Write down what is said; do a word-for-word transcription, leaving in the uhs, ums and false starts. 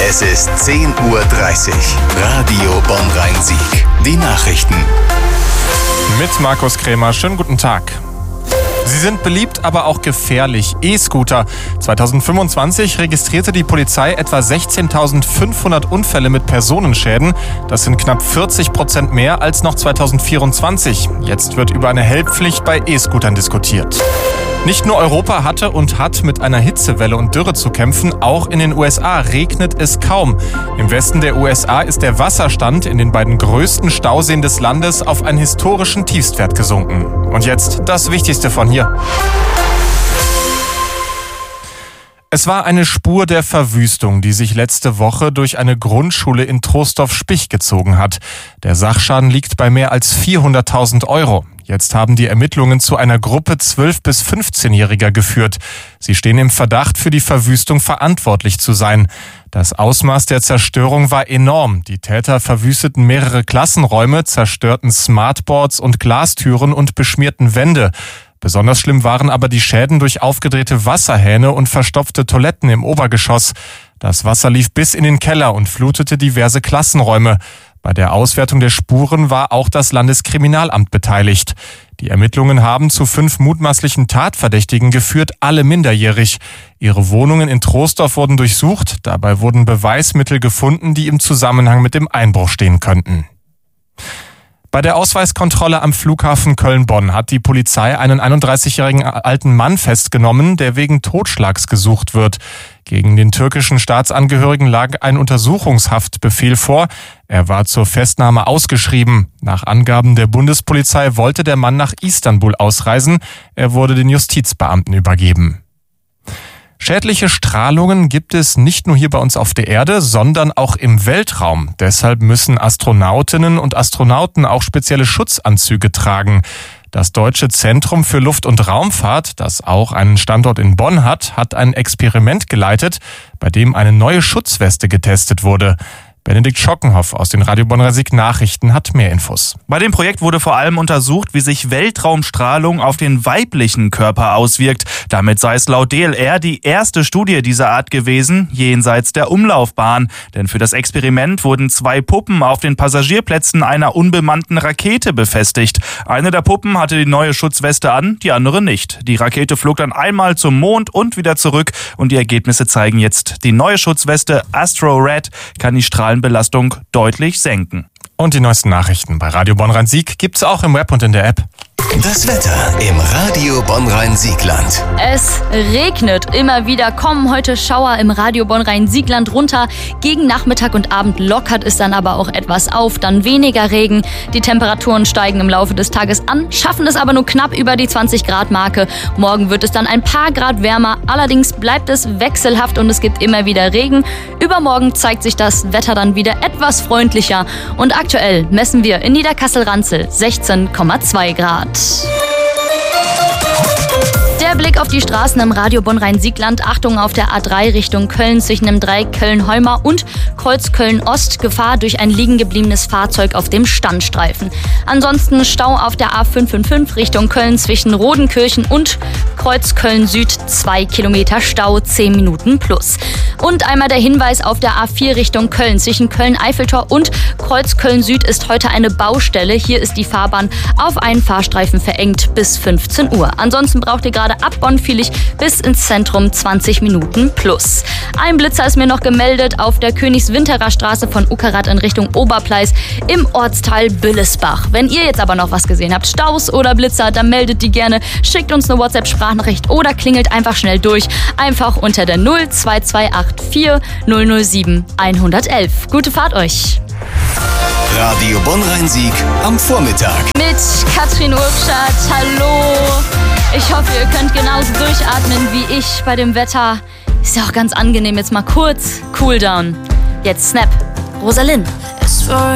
Es ist zehn Uhr dreißig. Radio Bonn-Rhein-Sieg. Die Nachrichten. Mit Markus Krämer. Schönen guten Tag. Sie sind beliebt, aber auch gefährlich. E-Scooter. zweitausendfünfundzwanzig registrierte die Polizei etwa sechzehntausendfünfhundert Unfälle mit Personenschäden. Das sind knapp vierzig Prozent mehr als noch zweitausendvierundzwanzig. Jetzt wird über eine Helmpflicht bei E-Scootern diskutiert. Nicht nur Europa hatte und hat mit einer Hitzewelle und Dürre zu kämpfen, auch in den U S A regnet es kaum. Im Westen der U S A ist der Wasserstand in den beiden größten Stauseen des Landes auf einen historischen Tiefstwert gesunken. Und jetzt das Wichtigste von hier. Es war eine Spur der Verwüstung, die sich letzte Woche durch eine Grundschule in Troisdorf-Spich gezogen hat. Der Sachschaden liegt bei mehr als vierhunderttausend Euro. Jetzt haben die Ermittlungen zu einer Gruppe zwölf- bis fünfzehnjähriger geführt. Sie stehen im Verdacht, für die Verwüstung verantwortlich zu sein. Das Ausmaß der Zerstörung war enorm. Die Täter verwüsteten mehrere Klassenräume, zerstörten Smartboards und Glastüren und beschmierten Wände. Besonders schlimm waren aber die Schäden durch aufgedrehte Wasserhähne und verstopfte Toiletten im Obergeschoss. Das Wasser lief bis in den Keller und flutete diverse Klassenräume. Bei der Auswertung der Spuren war auch das Landeskriminalamt beteiligt. Die Ermittlungen haben zu fünf mutmaßlichen Tatverdächtigen geführt, alle minderjährig. Ihre Wohnungen in Troisdorf wurden durchsucht. Dabei wurden Beweismittel gefunden, die im Zusammenhang mit dem Einbruch stehen könnten. Bei der Ausweiskontrolle am Flughafen Köln-Bonn hat die Polizei einen einunddreißigjährigen alten Mann festgenommen, der wegen Totschlags gesucht wird. Gegen den türkischen Staatsangehörigen lag ein Untersuchungshaftbefehl vor. Er war zur Festnahme ausgeschrieben. Nach Angaben der Bundespolizei wollte der Mann nach Istanbul ausreisen. Er wurde den Justizbeamten übergeben. Schädliche Strahlungen gibt es nicht nur hier bei uns auf der Erde, sondern auch im Weltraum. Deshalb müssen Astronautinnen und Astronauten auch spezielle Schutzanzüge tragen. Das Deutsche Zentrum für Luft- und Raumfahrt, das auch einen Standort in Bonn hat, hat ein Experiment geleitet, bei dem eine neue Schutzweste getestet wurde. Benedikt Schockenhoff aus den Radio Bonn-Rhein-Sieg Nachrichten hat mehr Infos. Bei dem Projekt wurde vor allem untersucht, wie sich Weltraumstrahlung auf den weiblichen Körper auswirkt. Damit sei es laut D L R die erste Studie dieser Art gewesen, jenseits der Umlaufbahn. Denn für das Experiment wurden zwei Puppen auf den Passagierplätzen einer unbemannten Rakete befestigt. Eine der Puppen hatte die neue Schutzweste an, die andere nicht. Die Rakete flog dann einmal zum Mond und wieder zurück und die Ergebnisse zeigen jetzt, die neue Schutzweste Astro Red kann die Strahlung Belastung deutlich senken. Und die neuesten Nachrichten bei Radio Bonn-Rhein-Sieg gibt's auch im Web und in der App. Das Wetter im Radio Bonn-Rhein-Siegland. Es regnet. Immer wieder kommen heute Schauer im Radio Bonn-Rhein-Siegland runter. Gegen Nachmittag und Abend lockert es dann aber auch etwas auf. Dann weniger Regen. Die Temperaturen steigen im Laufe des Tages an, schaffen es aber nur knapp über die zwanzig Grad Marke. Morgen wird es dann ein paar Grad wärmer. Allerdings bleibt es wechselhaft und es gibt immer wieder Regen. Übermorgen zeigt sich das Wetter dann wieder etwas freundlicher. Und aktuell messen wir in Niederkassel-Ranzel sechzehn Komma zwei Grad. Der Blick auf die Straßen im Radio Bonn-Rhein-Siegland. Achtung auf der A drei Richtung Köln zwischen dem Dreieck Köln-Heumar und Kreuz Köln-Ost. Gefahr durch ein liegen gebliebenes Fahrzeug auf dem Standstreifen. Ansonsten Stau auf der A fünf fünf fünf Richtung Köln zwischen Rodenkirchen und Kreuz Köln-Süd. Zwei Kilometer Stau, zehn Minuten plus. Und einmal der Hinweis auf der A vier Richtung Köln zwischen Köln-Eiffeltor und Kreuz Köln-Süd ist heute eine Baustelle. Hier ist die Fahrbahn auf einen Fahrstreifen verengt bis fünfzehn Uhr. Ansonsten braucht ihr gerade ab Bonn-Vielig bis ins Zentrum zwanzig Minuten plus. Ein Blitzer ist mir noch gemeldet auf der Königswinterer Straße von Uckerath in Richtung Oberpleis im Ortsteil Büllesbach. Wenn ihr jetzt aber noch was gesehen habt, Staus oder Blitzer, dann meldet die gerne, schickt uns eine WhatsApp-Sprachnachricht oder klingelt einfach schnell durch. Einfach unter der null zwei zwei acht vier null null sieben eins eins eins. Gute Fahrt euch! Radio Bonn-Rhein-Sieg am Vormittag. Mit Katrin Urkstadt, hallo! Ich hoffe, ihr könnt genauso durchatmen wie ich bei dem Wetter. Ist ja auch ganz angenehm, jetzt mal kurz Cooldown. Jetzt Snap, Rosalind.